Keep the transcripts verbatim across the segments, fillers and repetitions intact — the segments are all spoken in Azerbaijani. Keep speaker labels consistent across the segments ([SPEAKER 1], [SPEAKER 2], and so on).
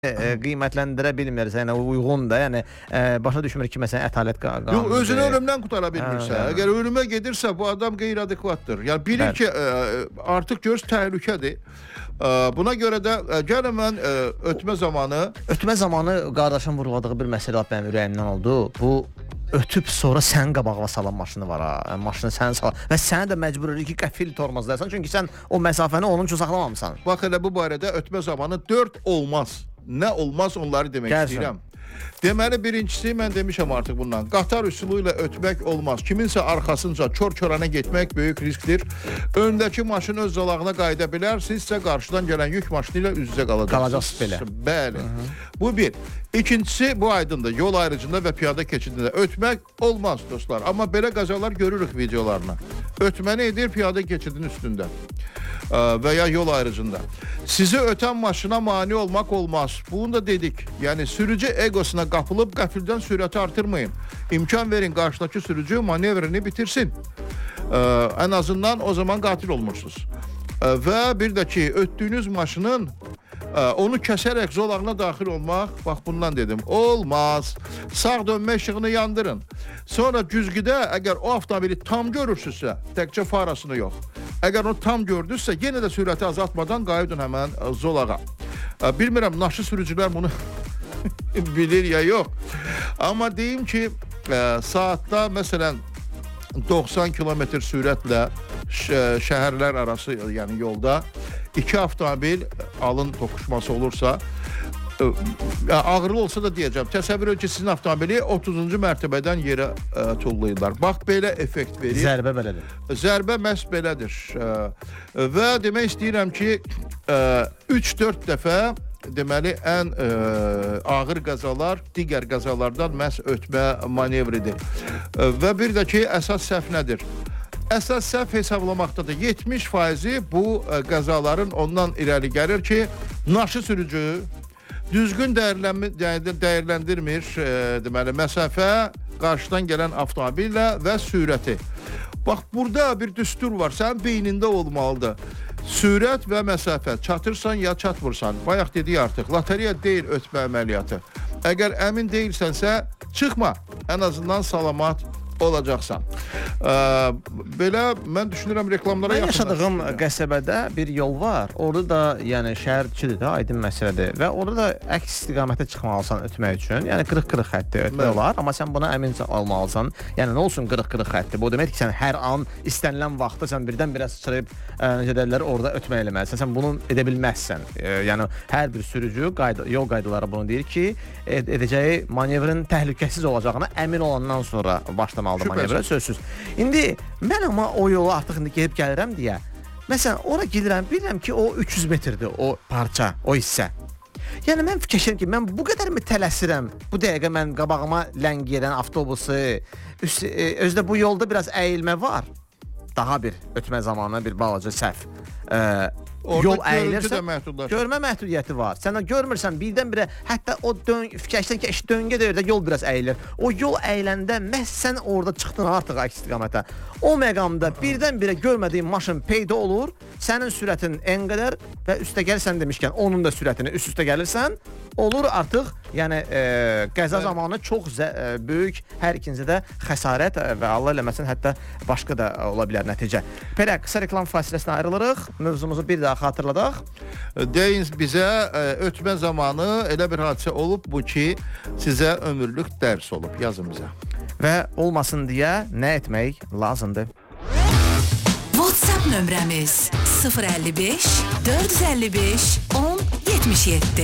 [SPEAKER 1] e, qiymətləndirə bilmirik, yəni uyğun da, yəni e, başa düşmür ki, məsələn, ətalət qanunu.
[SPEAKER 2] Yox, özünü ölümdən qutara bilmirsə, hə, əgər ölümə gedirsə, bu adam qeyri-adekvatdır. Yəni bilir Bəli. ki, e, artıq görüş təhlükədir. E, buna görə də e, gəlin mən e, ötmə zamanı...
[SPEAKER 1] Ötmə zamanı qardaşın vuruladığı bir məsələ mənim ürəyimdən oldu. Bu ötüb sonra sən qabağına salan maşını var ha. Maşını sən salan və səni də məcbur edir ki, qəfil tormozlarsan. Çünki sən o məsafəni onun üçün saxlamamısan.
[SPEAKER 2] Bax elə bu barədə ötmə zamanı dörd olmaz. Nə olmaz onları demək Gəlsin. istəyirəm. Deməli birincisi mən demişəm artıq bundan. Qatar üsulu ilə ötmək olmaz. Kiminsə arxasınca kör-körənə getmək böyük riskdir. Öndəki maşın öz zolağına qayıda bilər. Siz isə qarşıdan gələn yük maşını ilə üz-üzə qalacaqsınız.
[SPEAKER 1] Qalacaqsınız belə.
[SPEAKER 2] Bəli. Hı -hı. Bu bir. İkincisi bu aydındır. Yol ayrıcında və piyada keçidində ötmək olmaz dostlar. Amma belə qəzalar görürük videolarına. Ötməni edir piyada keçidin üstündə və ya yol ayrıcında. Sizi ötən maşına mani olmaq olmaz. Bunu da dedik. Yəni sürücü egosuna qapılıb qəfildən sürəti artırmayın. İmkan verin qarşıdakı sürücü manevrini bitirsin. Ən azından o zaman qatil olmursunuz. Və bir də ki, ötdüyünüz maşının onu kəsərək zolağına daxil olmaq, bax bundan dedim, olmaz. Sağ dönmə işığını yandırın. Sonra güzgüdə əgər o avtomobili tam görürsünüzsə, təkcə farasını yox. Əgər onu tam gördünüzsə, yenə də sürəti azaltmadan qayıdın həmən zolağa. Bilmirəm, naşı sürücülər bunu bilir ya yox. Amma deyim ki, saatda məsələn doxsan kilometr sürətlə şəhərlər arası, yəni yolda iki avtomobil alın toqquşması olursa, ağırlı olsa da deyəcəm, təsəvvür edin ki, sizin avtomobili otuzuncu mərtəbədən yerə ə, tullayırlar. Bax, belə effekt verir.
[SPEAKER 1] Zərbə belədir.
[SPEAKER 2] Zərbə məhz belədir. Ə, və demək istəyirəm ki, üç dörd dəfə deməli, ən ə, ağır qəzalar digər qəzalardan məhz ötmə manevridir. Ə, və bir də ki, əsas səhv nədir? Əsas səhv hesablamaqdadır. yetmiş faizi bu ə, qəzaların ondan irəli gəlir ki, naşı sürücü düzgün dəyərləndirmir e, deməli, məsafə, qarşıdan gələn avtomobillə və sürəti. Bax, burada bir düstur var, sənin beynində olmalıdır. Sürət və məsafə, çatırsan ya çatmırsan. Bayaq dedik artıq, loteriya deyil ötmə əməliyyatı. Əgər əmin deyilsənsə, çıxma. Ən azından salamat olacaqsan. Ə, belə mən düşünürəm reklamlara
[SPEAKER 1] yaxın. Mən yaşadığım qəsəbədə bir yol var. Orada da yəni şəhərçidir də, aydın məsələdir və orada da əks istiqamətə çıxmalısan ötmək üçün. Yəni qırıq qırıq xətti ötmək olar, amma sən buna əmin olmalısan. Yəni nə olsun qırıq qırıq xətti? Bu demək ki, sən hər an istənilən vaxtda sən birdən-birə sıçrayıb necə deyirlər, orada ötmək eləməlisən. Sən bunu edə bilməzsən. E, yəni hər bir sürücü qayda, yol qaydaları bunu deyir ki, ed edəcəyi manevrin təhlükəsiz olacağına əmin olandan sonra başlamalıdır. Manevrə sözsüz. İndi mən amma o yolu artıq indi gedib gəlirəm deyə, məsələn, ora gedirəm, bilirəm ki, o üç yüz metrdir o parça, o hissə. Yəni mən fikirləşirəm ki, mən bu qədər mi tələsirəm? Bu dəqiqə mən qabağıma ləng gedən avtobusu, üst, e, özdə bu yolda biraz əyilmə var. Daha bir ötmə zamanı bir balaca səhv. E, yol əyilirsə, görmə məhdudiyyəti var. Sən də görmürsən, birdən-birə hətta o fikirləşsən ki, eşit döngə deyir, yol biraz əyilir. O yol əyiləndə məhz sən orada çıxdın artıq əks istiqamətə. O məqamda birdən-birə görmədiyin maşın peyda olur, sənin sürətin en qədər və üstə gəlirsən demişkən, onun da sürətini üst-üstə gəlirsən, olur artıq, yəni e, qəza Hə. zamanı çox e, böyük hər ikincə də xəsarət və Allah eləməsin, hətta başqa da ola bilər nəticə. Belə qısa reklam fasiləsinə ayrılırıq, mövzumuzu bir daha xatırladaq.
[SPEAKER 2] Deyin bizə ə, ötmə zamanı elə bir hadisə olub bu ki, sizə ömürlük dərs olub. Yazın bizə.
[SPEAKER 1] Və olmasın deyə nə etmək lazımdır?
[SPEAKER 3] WhatsApp nömrəmiz sıfır əlli beş dörd yüz əlli beş on yetmiş yeddi.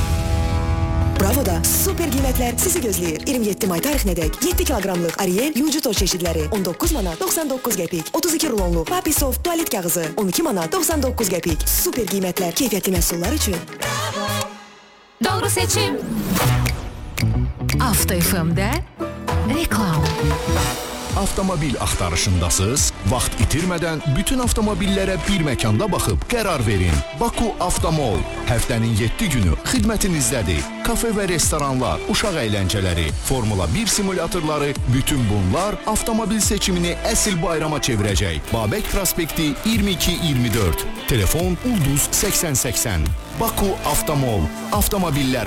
[SPEAKER 4] Bravo'da super qiymətlər sizi gözləyir. iyirmi yeddi may tarixinədək yeddi kiloqramlıq Ariel Yuju toz çeşidləri on doqquz manat doxsan doqquz qəpik, otuz iki rulonluq Papi Soft tualet kağızı on iki manat doxsan doqquz qəpik. Super qiymətlər keyfiyyətli məhsullar üçün.
[SPEAKER 3] Doğru seçim. Avto F M'də reklam.
[SPEAKER 5] Avtomobil axtarışındasınız? Vaxt itirmədən bütün avtomobillərə bir məkanda baxıb qərar verin. Baku Avtomol. Həftənin yeddi günü xidmətinizdədir. Kafe və restoranlar, uşaq əyləncələri, Formula bir simulyatorları, bütün bunlar avtomobil seçimini əsl bayrama çevirəcək. Babək prospekti iyirmi iki iyirmi dörd. Telefon Ulduz səksən səksən. Baku Avtomol. Avtomobillər